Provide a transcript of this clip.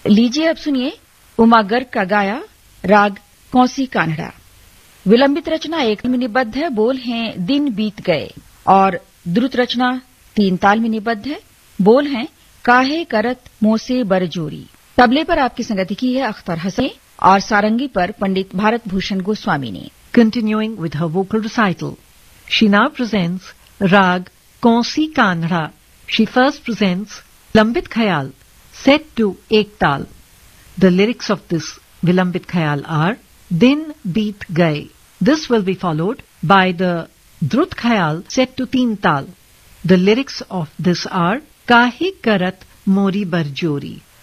लीजिए अब सुनिए उमा गर्ग का गाया राग कौसी कान्हड़ा। विलंबित रचना एक में निबद्ध है, बोल हैं दिन बीत गए, और द्रुत रचना 3 ताल में निबद्ध है, बोल हैं काहे करत मोसे बरजोरी। तबले पर आपकी संगति की है अख्तर हसन और सारंगी पर पंडित भारत भूषण गोस्वामी ने। Continuing with her vocal recital, she now presents Rag Kausi Kanhda. She first presents Vilambit Khayal, set to Ek Tal. The lyrics of this Vilambit Khayal are Din Beet Gaye. This will be followed by the Drut Khayal set to Teen Tal. The lyrics of this are Kahe Karat Mori Barjori.